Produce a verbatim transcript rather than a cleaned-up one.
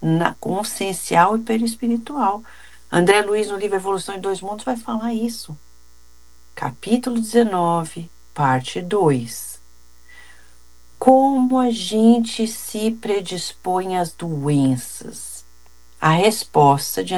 na consciencial e perispiritual. André Luiz, no livro Evolução em Dois Mundos, vai falar isso. Capítulo dezenove, parte dois. Como a gente se predispõe às doenças? A resposta de